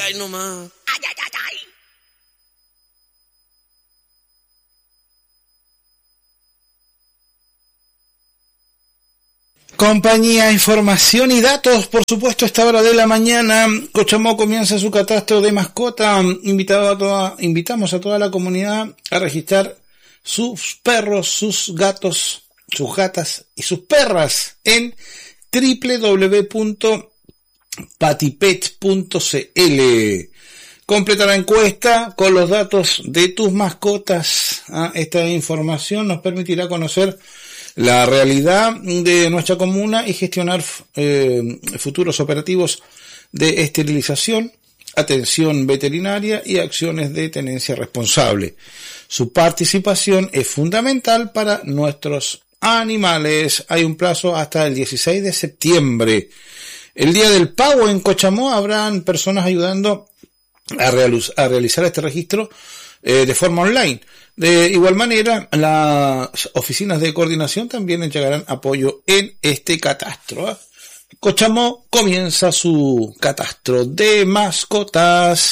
ay nomás. Ay, ay, ay, ay. Compañía, información y datos, por supuesto, a esta hora de la mañana. Cochamó comienza su catastro de mascota. Invitamos a toda la comunidad a registrar sus perros, sus gatos, sus gatas y sus perras en www.patipet.cl. Completa la encuesta con los datos de tus mascotas. Esta información nos permitirá conocer la realidad de nuestra comuna y gestionar futuros operativos de esterilización, atención veterinaria y acciones de tenencia responsable. Su participación es fundamental para nuestros animales. Hay un plazo hasta el 16 de septiembre. El día del pago en Cochamó habrán personas ayudando a realizar este registro de forma online. De igual manera, las oficinas de coordinación también entregarán apoyo en este catastro. Cochamó comienza su catastro de mascotas.